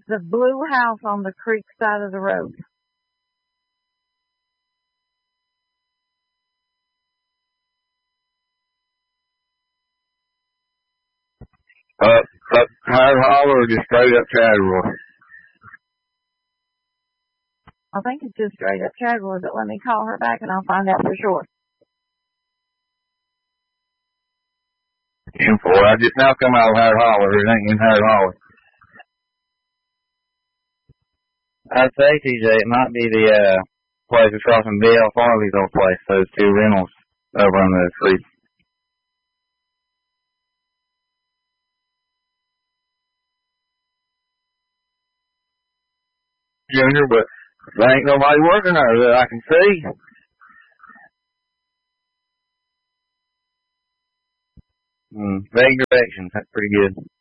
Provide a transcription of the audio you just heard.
the blue house on the creek side of the road. Up Howard Holler or just straight up Chadwell? I think it's just straight up Chadwell, but let me call her back and I'll find out for sure. 10-4. I just now come out of Howard Holler. It ain't in Howard Holler. I'd say, TJ, it might be the place across from B.L. Farley's old place, those two rentals over on the creek. Junior, but there ain't nobody working there that I can see. Vague directions. That's pretty good.